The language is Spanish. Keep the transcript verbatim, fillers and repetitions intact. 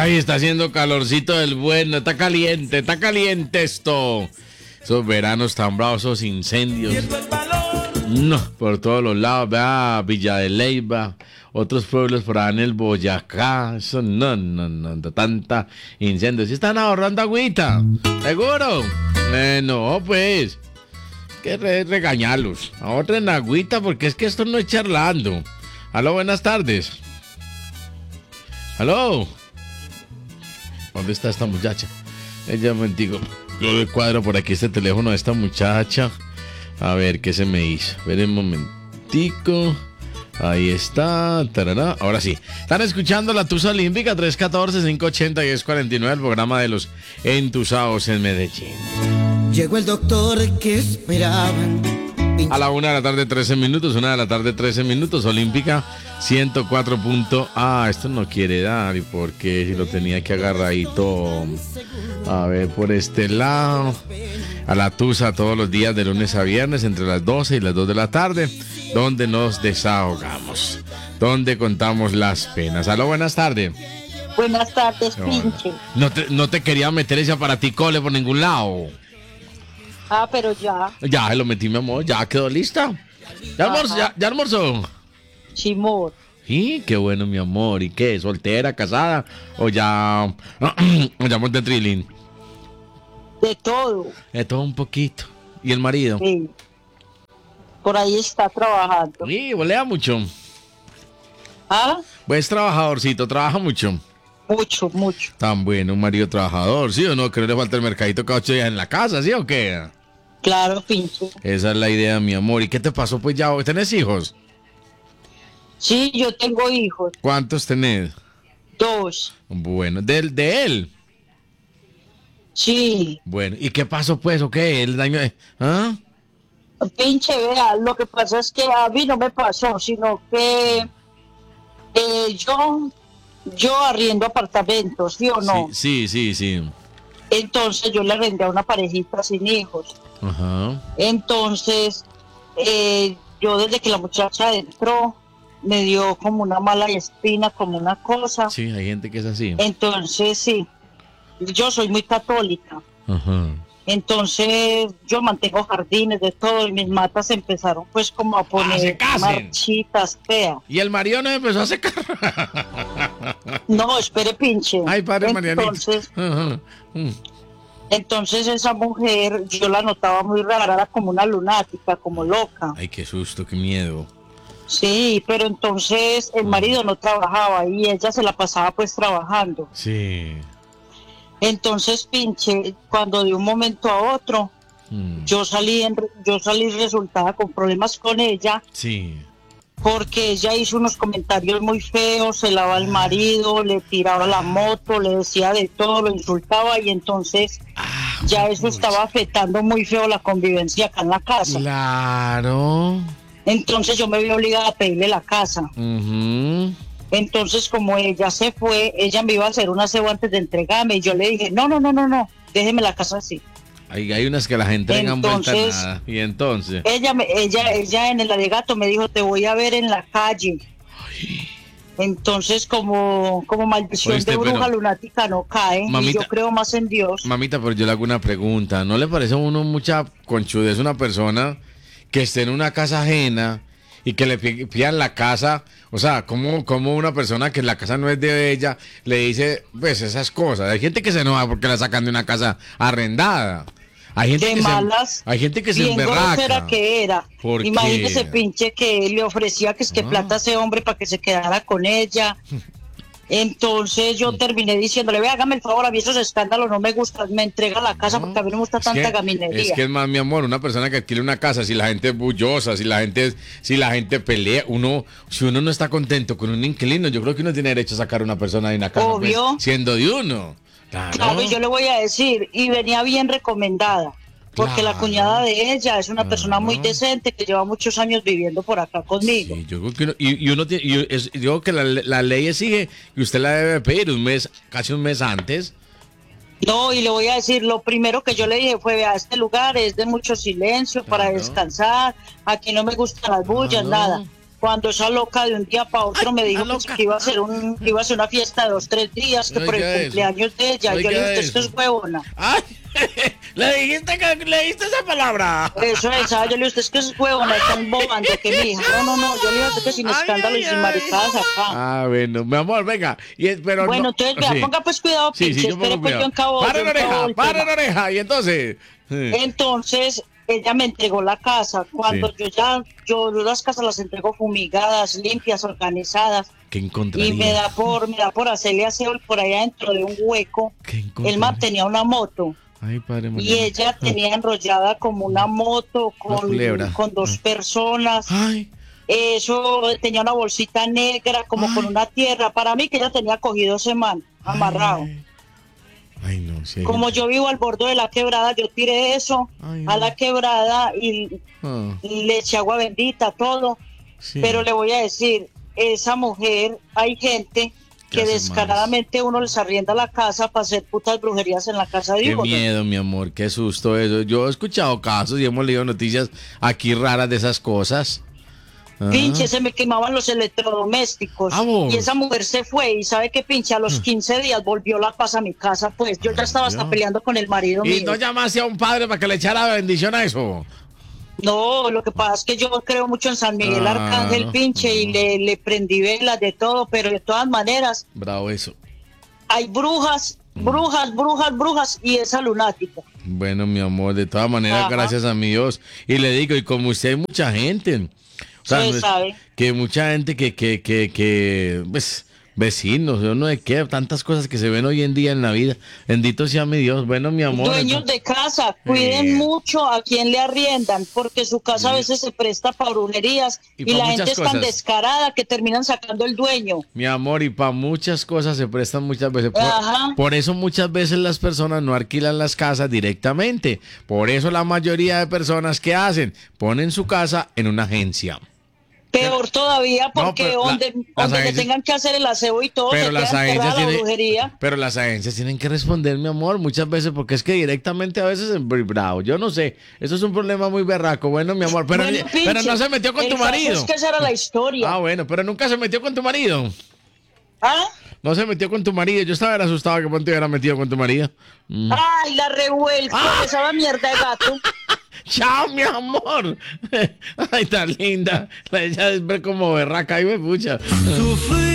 Ay, está haciendo calorcito del bueno, está caliente, está caliente esto. Esos veranos tan bravos, esos incendios. No, por todos los lados, vea, Villa de Leyva, otros pueblos por allá en el Boyacá. Eso no, no, no, tanta incendios. ¿Sí están ahorrando agüita? ¿Seguro? Eh, no, pues. Que re regañarlos. Ahorren agüita porque es que esto no es charlando. Aló, buenas tardes. Aló. ¿Dónde está esta muchacha? Ella me digo, yo le cuadro por aquí este teléfono de esta muchacha. A ver qué se me hizo. A ver un momentico. Ahí está. Tarará. Ahora sí. Están escuchando la Tusa Olímpica tres uno cuatro, cinco ocho cero, diez cuarenta y nueve, el programa de los entusados en Medellín. Llegó el doctor que esperaban. A la una de la tarde, trece minutos. Una de la tarde, trece minutos. Olímpica ciento cuatro. Ah, esto no quiere dar. ¿Y por qué? Si lo tenía que agarradito. A ver, por este lado. A la Tusa todos los días de lunes a viernes entre las doce y las dos de la tarde, donde nos desahogamos, donde contamos las penas. Aló, buenas tardes. Buenas tardes, No, pinche. No te, no te quería meter ese aparaticole por ningún lado. Ah, pero ya. Ya se lo metí, mi amor, ya quedó lista. ¿Ya almorzó? ¿Ya, ya almorzó? Chimor. Sí, qué bueno, mi amor. ¿Y qué? ¿Soltera, casada? ¿O ya, o ya monté trilín? De todo. De todo un poquito. ¿Y el marido? Sí. Por ahí está trabajando. Sí, volea mucho. ¿Ah? Pues trabajadorcito, trabaja mucho. Mucho, mucho. Tan bueno, un marido trabajador, ¿sí o no? Que no le falta el mercadito cada ocho días en la casa, ¿sí o qué? Claro, pinche. Esa es la idea, mi amor. ¿Y qué te pasó? Pues ya, ¿tenés hijos? Sí, yo tengo hijos. ¿Cuántos tenés? Dos. Bueno, ¿de, de él? Sí. Bueno, ¿y qué pasó pues o qué? ¿El daño? ¿Ah? Pinche, vea, lo que pasa es que a mí no me pasó, sino que eh, yo, yo arriendo apartamentos, ¿sí o no? Sí, sí, sí, sí. Entonces yo le arrendé a una parejita sin hijos. Ajá. Entonces, eh, yo desde que la muchacha entró, me dio como una mala espina, como una cosa. Sí, hay gente que es así. Entonces, sí, yo soy muy católica. Ajá. Entonces, yo mantengo jardines de todo y mis matas empezaron pues como a poner ¡Ah, se marchitas feas. Y el marido no empezó a secar. No, espere, pinche. Ay, padre Marianito. Entonces, Ajá. Mm. entonces esa mujer, yo la notaba muy rara, era como una lunática, como loca. Ay, qué susto, qué miedo. Sí, pero entonces el marido no trabajaba y ella se la pasaba pues trabajando. Sí. Entonces, pinche, cuando de un momento a otro, Mm. yo salí en, yo salí resultada con problemas con ella, Sí. porque ella hizo unos comentarios muy feos, se lava al marido, le tiraba la moto, le decía de todo, lo insultaba y entonces Ah, ya eso estaba afectando muy feo la convivencia acá en la casa. Claro. Entonces yo me vi obligada a pedirle la casa. Uh-huh. Entonces, como ella se fue, ella me iba a hacer un aseo antes de entregarme y yo le dije, no, no, no, no, no, déjeme la casa así. Hay, hay unas que la gente no dan vuelta a Entonces, nada. Y entonces. Ella, me, ella, ella en el alegato me dijo, te voy a ver en la calle. Ay. Entonces, como, como maldición Oíste, de bruja pero, lunática no cae, mamita, y yo creo más en Dios. Mamita, pero yo le hago una pregunta. ¿No le parece a uno mucha conchudez una persona que esté en una casa ajena y que le pi- pidan la casa? O sea, como, como una persona que la casa no es de ella le dice, pues, esas cosas. Hay gente que se enoja porque la sacan de una casa arrendada. Hay gente De que malas, se, hay gente que se bien grosera emberraca. que era. ¿Por qué? Imagínese, pinche, que le ofrecía que es que Ah. plata a ese hombre para que se quedara con ella. Entonces yo terminé diciéndole, ve, hágame el favor, a mí esos escándalos no me gustan, me entrega la casa No, porque a mí no me gusta es tanta que- gaminería. Es que es más, mi amor, una persona que adquiere una casa, si la gente es bullosa, si la gente, si la gente pelea, uno, si uno no está contento con un inquilino, yo creo que uno tiene derecho a sacar a una persona de una casa, pues, Obvio. siendo de uno. Claro. Claro, y yo le voy a decir, y venía bien recomendada, porque la Claro. cuñada de ella es una Claro. persona muy decente que lleva muchos años viviendo por acá conmigo. Sí, yo creo que uno, y, y uno tiene, y es- yo creo que la, la ley exige que usted la debe pedir un mes, casi un mes antes. No, y le voy a decir, lo primero que yo le dije fue, vea, este lugar es de mucho silencio para Claro. descansar, aquí no me gustan las bullas, Claro. nada. cuando esa loca de un día para otro Ay, me dijo la que, loca. que iba a hacer un, que iba a hacer una fiesta de dos, tres días, que por Oiga el eso. cumpleaños de ella. Yo Oiga le dije, usted eso. es huevona. Ay, le dijiste que le dijiste esa palabra. Eso es, ah, yo le dije, usted es que es huevona, están bobando, que mi hija. No, no, no, yo le dije, usted que sin Ay, escándalo ay, y sin ay. maricadas acá. Ah, bueno, mi amor, venga. Y, es- pero Bueno, no- entonces, vea, sí. ponga pues cuidado, Sí, pinche, sí, yo espere pongo pues yo cuidado. encabo. Para yo la encabo oreja, el para tema. la oreja. Y entonces. sí. Entonces, ella me entregó la casa. Cuando Sí. yo ya, yo las casas las entrego fumigadas, limpias, organizadas. ¿Qué Y encontraría? me da por, me da por hacerle aseo por allá dentro de un hueco. ¿Qué El encontraría? man tenía una moto. Ay, padre Y Mariano. ella tenía enrollada como una moto Una con, culebra. con dos Ah. personas. Ay, Eso tenía una bolsita negra como Ay. con una tierra. Para mí que ella tenía cogido ese man, amarrado. Ay, ay, no, sí. hay Como gente- yo vivo al borde de la quebrada, yo tiré eso Ay, a no. la quebrada y Ah, le eché agua bendita, todo. sí. Pero le voy a decir, esa mujer, hay gente ¿Qué que hace descaradamente uno les arrienda la casa para hacer putas brujerías en la casa de Qué uno. miedo, mi amor, qué susto eso. Yo he escuchado casos y hemos leído noticias aquí raras de esas cosas. Ah. Pinche, se me quemaban los electrodomésticos. Ah, vos. Y esa mujer se fue y sabe que pinche a los quince días volvió la paz a mi casa. Pues yo ya estaba hasta Dios. peleando con el marido Y mío. no llamaste a un padre para que le echara bendición a eso. No, lo que pasa es que yo creo mucho en San Miguel Ah, Arcángel, no. pinche, y le, le prendí velas de todo, pero de todas maneras Bravo eso. hay brujas, brujas, brujas, brujas y esa lunática. Bueno, mi amor, de todas maneras, Ajá. gracias a mi Dios. Y le digo, y como usted hay mucha gente. O sea, Sí, no es- sabe. que mucha gente que, que, que, que, pues, vecinos, yo no sé qué, tantas cosas que se ven hoy en día en la vida. Bendito sea mi Dios. Bueno, mi amor. Dueños entonces- de casa, cuiden Sí. mucho a quien le arriendan, porque su casa a Sí. veces se presta para brujerías Y y, pa' la muchas gente es tan cosas. descarada que terminan sacando el dueño. Mi amor, y para muchas cosas se prestan muchas veces. Por, Ajá. por eso muchas veces las personas no alquilan las casas directamente. Por eso la mayoría de personas que hacen, ponen su casa en una agencia. Peor todavía, No, porque pero la- donde, las donde le agencias- tengan que hacer el aseo y todo, Pero se las queda enterrada agencias la tienen, brujería. pero las agencias tienen que responder, mi amor, muchas veces, porque es que directamente a veces es muy bravo. Yo no sé, eso es un problema muy berraco. Bueno, mi amor, pero, Bueno, pero pinche, no se metió con el tu caso marido. Es que esa era la historia. Ah, bueno, pero nunca se metió con tu marido. ¿Ah? No se metió con tu marido. Yo estaba asustado que pronto hubiera metido con tu marido. Mm. Ay, la revuelco, Ah. esa mierda de gato. Chao, mi amor. Ay, tan linda. Ella es como berraca y me pucha. Sufrir